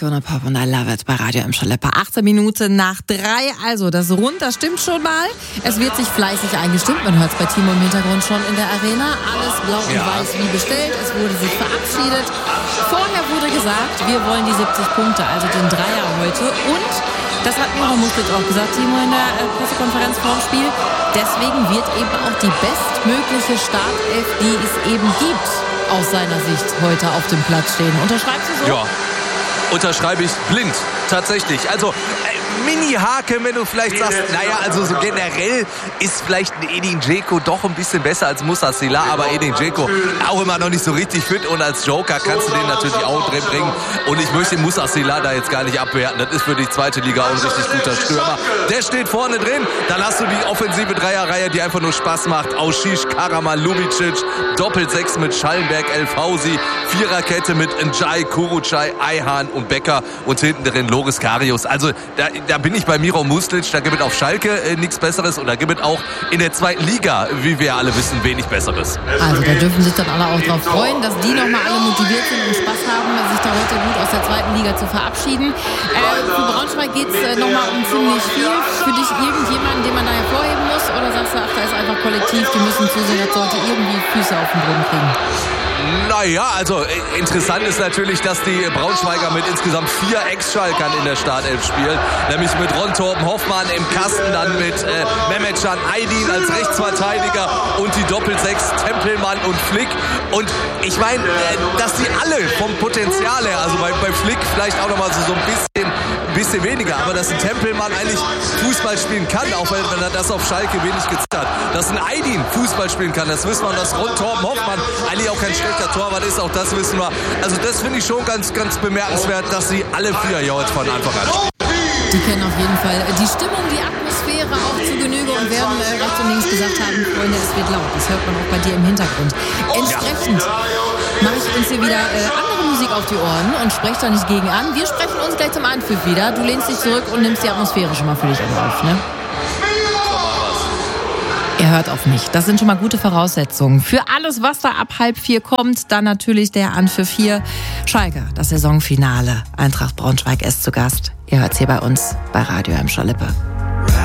Gonna Pop und I Love It bei Radio Emscher Lippe. 18 Minuten nach 3, also das Rund, das stimmt schon mal. Es wird sich fleißig eingestimmt, man hört es bei Timo im Hintergrund schon in der Arena. Alles blau und weiß wie bestellt, es wurde sich verabschiedet. Vorher wurde gesagt, wir wollen die 70 Punkte, also den Dreier heute. Und, das hat Miro Muschlitz auch gesagt, Timo, in der Pressekonferenz vor dem Spiel, deswegen wird eben auch die bestmögliche Startelf, die es eben gibt, aus seiner Sicht heute auf dem Platz stehen. Unterschreibst du so? Ja, unterschreibe ich blind, tatsächlich. Also Mini-Haken, wenn du vielleicht sagst, naja, also so generell ist vielleicht ein Edin Dzeko doch ein bisschen besser als Moussa Sylla, aber Edin Dzeko auch immer noch nicht so richtig fit und als Joker kannst du den natürlich auch drin bringen und ich möchte Moussa Sylla da jetzt gar nicht abwerten, das ist für die zweite Liga auch ein richtig guter Stürmer. Der steht vorne drin, dann hast du die offensive Dreierreihe, die einfach nur Spaß macht. Auschisch, Karaman, Lubicic, Doppel-6 mit Schallenberg, El Fausi, Viererkette mit Njai, Kurucay, Ayhan und Becker und hinten drin Loris Karius. Also da bin ich bei Miro Muschlitz, da gibt es auf Schalke nichts Besseres und da gibt es auch in der zweiten Liga, wie wir alle wissen, wenig Besseres. Also da dürfen sich dann alle auch drauf freuen, dass die nochmal alle motiviert sind und Spaß haben, sich da heute gut aus der zweiten Liga zu verabschieden. Für Braunschweig geht es nochmal um ziemlich viel. Für dich irgendjemanden, den man da hervorheben muss? Oder sagst du, ach, da ist einfach kollektiv, die müssen zusehen, das sollte irgendwie Füße auf den Boden kriegen? Naja, also interessant ist natürlich, dass die Braunschweiger mit insgesamt 4 Ex-Schalkern in der Startelf spielen. Nämlich mit Ron Torben Hoffmann im Kasten, dann mit Mehmetcan Aydin als Rechtsverteidiger und die Doppel-6 Tempelmann und Flick. Und ich meine, dass die alle vom Potenzial her, also bei Flick vielleicht auch nochmal so ein bisschen weniger, aber dass ein Tempelmann eigentlich Fußball spielen kann, auch wenn er das auf Schalke wenig gezeigt hat. Dass ein Aydin Fußball spielen kann, das wissen wir. Und dass Ron Torben Hoffmann eigentlich auch kein schlechter Torwart ist, auch das wissen wir. Also das finde ich schon ganz, ganz bemerkenswert, dass sie alle 4 ja jetzt von Anfang an. Die kennen auf jeden Fall die Stimmung, die Atmosphäre auch zu Genüge und werden rechts und links gesagt haben, Freunde, es wird laut. Das hört man auch bei dir im Hintergrund. Entsprechend mache ich uns hier wieder andere Musik auf die Ohren und spreche da nicht gegen an. Wir sprechen uns gleich zum Anpfiff wieder. Du lehnst dich zurück und nimmst die Atmosphäre schon mal für dich auf, ne? Ihr hört auf mich. Das sind schon mal gute Voraussetzungen. Für alles, was da ab 3:30 kommt, dann natürlich der Anpfiff hier. Schalke, das Saisonfinale. Eintracht Braunschweig ist zu Gast. Ihr hört's hier bei uns bei Radio Emscher Lippe.